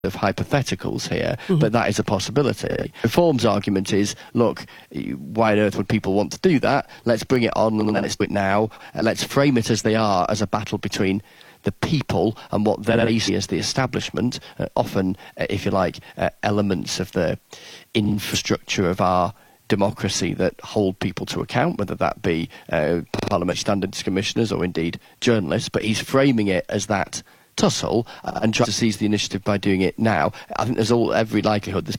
of hypotheticals here, but that is a possibility. Reform's argument is, look, why on earth would people want to do that? Let's bring it on and let's do it now. Let's frame it as they are, as a battle between the people and what they see as the establishment, often, if you like, elements of the infrastructure of our democracy that hold people to account, whether that be parliamentary standards commissioners or indeed journalists, but he's framing it as that tussle and trying to seize the initiative by doing it now. I think there's every likelihood there's